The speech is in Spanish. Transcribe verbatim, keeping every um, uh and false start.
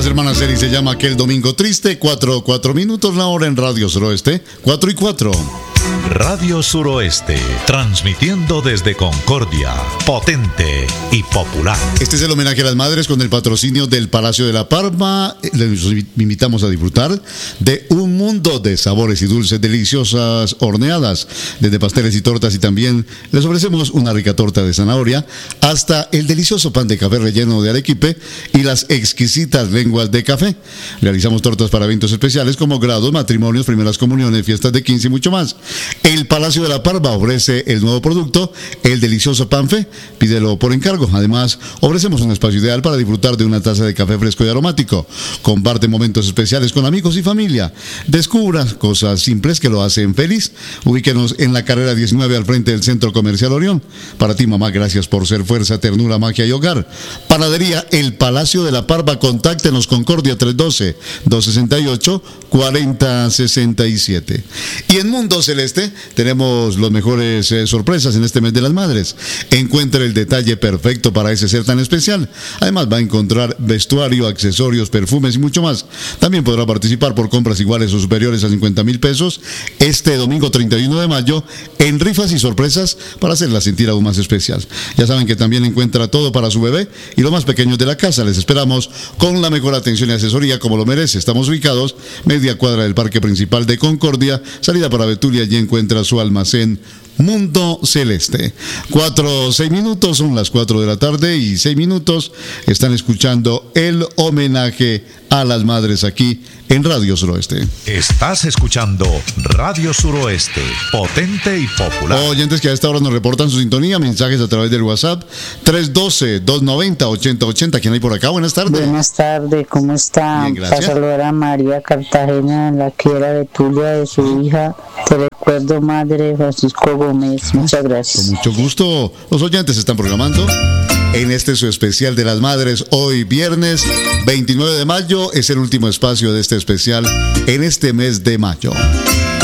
las hermanas Eri se llama Aquel Domingo Triste. Cuatro, cuatro minutos la hora en Radio Suroeste. Cuatro y cuatro. Radio Suroeste, transmitiendo desde Concordia, potente y popular. Este es el homenaje a las madres con el patrocinio del Palacio de la Parma. Les invitamos a disfrutar de un mundo de sabores y dulces, deliciosas horneadas, desde pasteles y tortas, y también les ofrecemos una rica torta de zanahoria, hasta el delicioso pan de café relleno de arequipe y las exquisitas lenguas de café. Realizamos tortas para eventos especiales como grados, matrimonios, primeras comuniones, fiestas de quince y mucho más. El Palacio de la Parva ofrece el nuevo producto, el delicioso Panfe. Pídelo por encargo. Además, ofrecemos un espacio ideal para disfrutar de una taza de café fresco y aromático. Comparte momentos especiales con amigos y familia. Descubra cosas simples que lo hacen feliz. Ubíquenos en la carrera diecinueve al frente del Centro Comercial Orión. Para ti, mamá, gracias por ser fuerza, ternura, magia y hogar. Panadería El Palacio de la Parva. Contáctenos Concordia tres uno dos, dos seis ocho, cuatro cero seis siete. Y en Mundo Celeste tenemos las mejores eh, sorpresas en este mes de las madres. Encuentre el detalle perfecto para ese ser tan especial. Además, va a encontrar vestuario, accesorios, perfumes y mucho más. También podrá participar por compras iguales o superiores a cincuenta mil pesos este domingo treinta y uno de mayo en rifas y sorpresas para hacerla sentir aún más especial. Ya saben que también encuentra todo para su bebé y los más pequeños de la casa. Les esperamos con la mejor atención y asesoría como lo merece. Estamos ubicados media cuadra del Parque Principal de Concordia, salida para Betulia. Allí encuentra su almacén Mundo Celeste. Cuatro, seis minutos, son las cuatro de la tarde y seis minutos. Están escuchando el homenaje a las madres aquí en Radio Suroeste. Estás escuchando Radio Suroeste, potente y popular. Oyentes que a esta hora nos reportan su sintonía, mensajes a través del WhatsApp tres uno dos, dos nueve cero, ocho cero ocho cero. ¿Quién hay por acá? Buenas tardes. Buenas tardes, ¿cómo está? Bien, gracias. Para saludar a María Cartagena, la que era de Tulia, de su hija. Te recuerdo, madre, Francisco Gómez. Muchas gracias. Con mucho gusto. Los oyentes se están programando en este su especial de las madres. Hoy viernes veintinueve de mayo es el último espacio de este especial en este mes de mayo.